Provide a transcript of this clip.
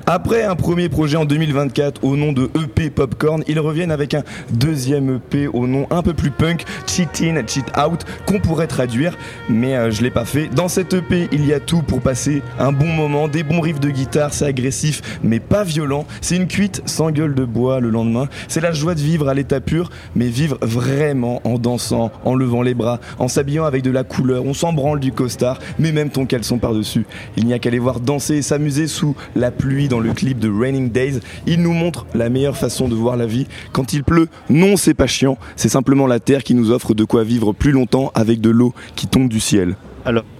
Après un premier projet en 2024 au nom de EP Popcorn, ils reviennent avec un deuxième EP au nom un peu plus punk, Cheat In, Cheat Out, qu'on pourrait traduire, mais je l'ai pas fait. Dans cet EP, il y a tout pour passer un bon moment, des bons riffs de guitare, c'est agressif mais pas violent, c'est une cuite sans gueule de bois le lendemain, c'est la joie de vivre à l'état pur, mais vivre vraiment en dansant, en levant les bras, en s'habillant avec de la couleur, on s'en branle du costard, mais même ton caleçon par-dessus. Il n'y a qu'à les voir danser et s'amuser sous la pluie dans le clip de Raining Days. Ils nous montrent la meilleure façon de voir la vie. Quand il pleut, non, c'est pas chiant, c'est simplement la terre qui nous offre de quoi vivre plus longtemps avec de l'eau qui tombe du ciel. Alors,